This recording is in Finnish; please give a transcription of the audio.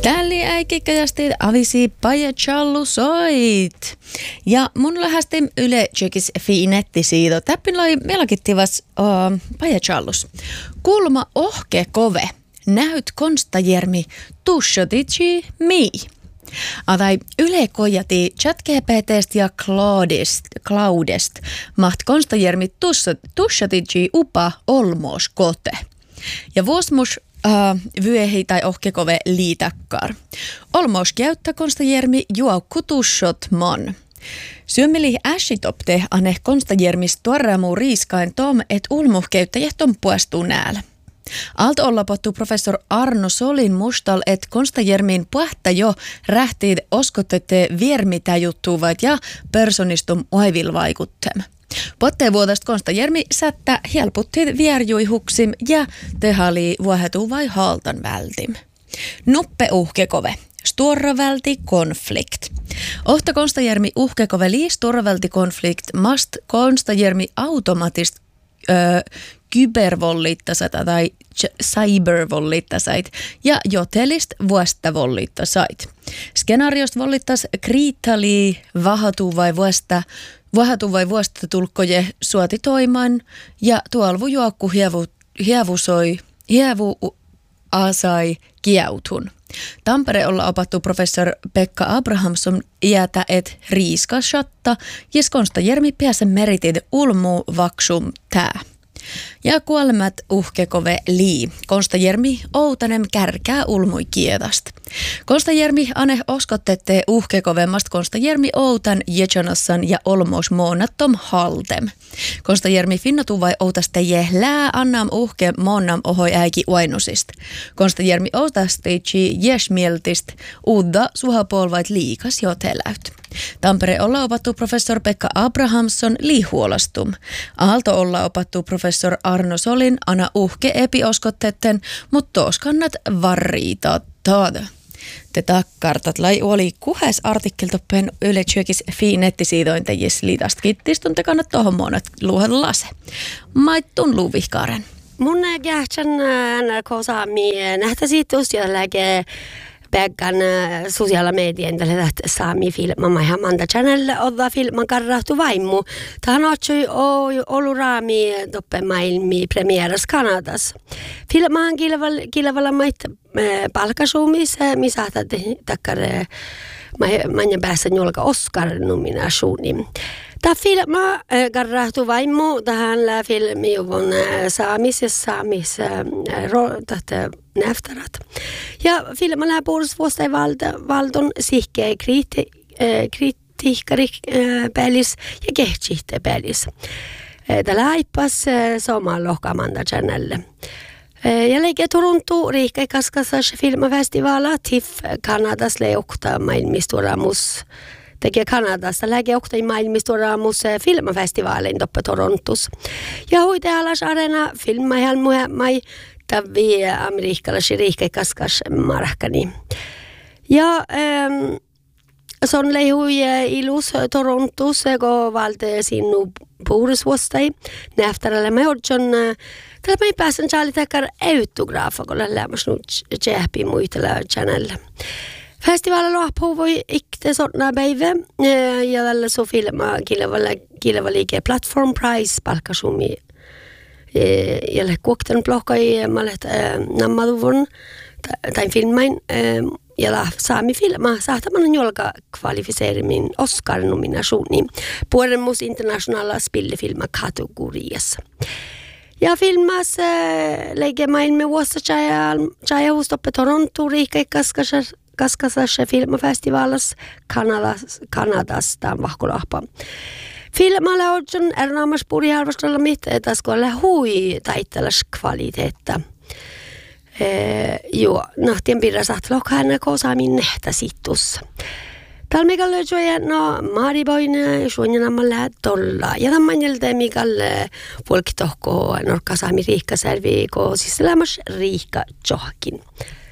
Källi äikikkäjästi avisi Pajachallu soit. Ja mun lähesti Yle Tsekis nettisiito. Täppin lai melkittivas Pajachallus. Kulma ohke kove. Näyt Konstajärmi tussotitsi mi. Atai Yle kojati ChatGPT:stä ja Cloudest. Maht Konstajärmi tussotitsi upa olmos kote. Ja vuosmus vyöhi tai ohkekove liitakkar. Olmos käyttä Konstajärmi juo kutussot mon. Syömmeli äsitopte ane Konstajärmis tuoreamu riiskain tom, et ulmuh käyttäjät on puestuu näällä. Alto olla pottu professor Arno Solin mustal, et Konstajärmin puhta jo rähtiid oskotette viermitä juttuvat ja personistum oivil vaikuttem. Potteen vuodesta Konstajärmi sättä helputtiin vierjuihuksim ja tehali vuohetuu vai haltan vältim. Nuppe uhkekove. Stora välti konflikt. Ohta Konstajärmi uhkekove lii stora välti konflikt mast Konstajärmi automatist kybervollittasat tai cybervollittasait ja jotelist vuostavolittasait. Skenaariosta vollittas kriittali vahatuvai vuosta tulkkoje suoti toiman ja tuolvu juokku hievu asai kiautun. Tampere olla opattu professor Pekka Abrahamsson iätä et riiska shatta jes Konstajärmi pääsen meritid ulmu vaksum tää. Ja kuolemat uhkekove lii. Konstajärmi outanem kärkää ulmui kiedast. Konstajärmi ane oskottette uhkekovemmast Konstajärmi outan jechonossan ja olmos moonattom haltem. Konstajärmi finnatu vai outaste jehlää annam uhke moonnam ohoi äiki uainusist. Konstajärmi outasteitsi jesmieltist uudda suhapolvait liikas joteläyt. Tampere olla opattu professor Pekka Abrahamsson liihuolastum. Aalto olla opattu professor Arno Solin ana uhke epioskottetten, mutta tos kannat varriita taada. Te takkartat lai oli kuhes artikkeltoppen Yle Tsekis nettisiidointajis liitast kittistun te kannat tohon monat luuhat lase. Maittun luvihkaaren. Mun kähtsän kosaami nähtä siitä usialläke Pekkan sosiaala medien tällä saami filma ihan manta channel odda filman karrahtu vaimu. Tähän otsui ollut raami toppe maailmi premieras Kanadas. Filmaan kilvalla maita palkasuumis, missä takkar manjan päässä julka Oscar-nominaationi. Tämä filma karrahtu vaimu tähän filmi on saamis ja saamis näftarat. Ja filma lää puolustusvuosta valton sihkeä kritiikkari päällis ja kehtsihte päällis. Tällä aippas somaan lohkamanta channelle. Ja leikki Toronto riikkai kaskasas filmafestivaala TIFF Kanadas leukta maailmistoramus. Tekee Kanadasta läge oktai maailmistoraamus filmafestivaalin toppe Torontus. Ja huite alas arena filmahelmuhemai tavi amerikkalaisi riikkai kaskas markkani. Ja se on leihui ilus Torontus, kun valte sinnu puhdusvuostai. Näftaralle mä odjon, tällä mä ei pääsen saalitakar autograafa, kun lämmäs nyt tjähpi muitella channella. Festivaalilla loppuu voi ikte sortna päivä ja tällä so filma kilva liike platform prize palkkasumi ja kuokten blokkai mallet nammaduvun tai filmain ja saami filma saataman julka kvalifiseerimin Oscar-nominaationi puolen internationella spillefilma kategoriassa. Ja filmas lägger maailman vuosta tjäjä hustoppe Toronto riikkai kaskasassa filmafestivaalassa Kanadasta vahkolahpa. Filmalla on erinomaisesti puriharvastella mitään, että skolle hui taittelas kvaliteetta. Joo, nahtien pirra saat lokhaina kosaamin nehtä sittussa. Talmikal löytyy no maariboine suunnilmalla tolla. Ja tämän jälkeen mikal folkitohko norkkasaami riikkaservi, kun siis elämässä riikka johkin.